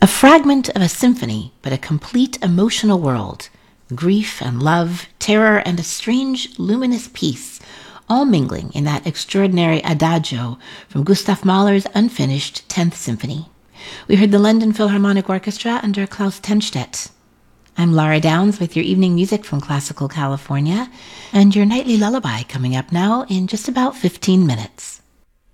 A fragment of a symphony, but a complete emotional world. Grief and love, terror and a strange, luminous peace, all mingling in that extraordinary adagio from Gustav Mahler's unfinished 10th Symphony. We heard the London Philharmonic Orchestra under Klaus Tenstedt. I'm Laura Downs with your evening music from Classical California, and your nightly lullaby coming up now in just about 15 minutes.